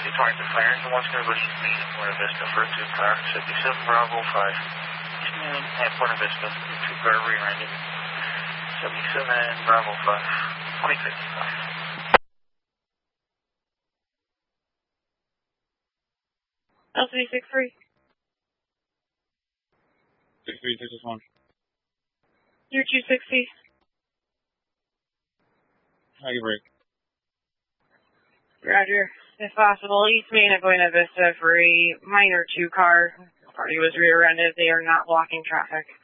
220 to clearance, and what's going to be meeting Buena Vista for a 2-car, 77 Bravo 5. At Buena Vista, 2-car rear-ended. 77 Bravo 5, 2055. LC63. 63, this is 1. You're 260. How you break? Roger. If possible, East Main at Buena Vista for a minor 2-car. Party was rear-ended. They are not blocking traffic.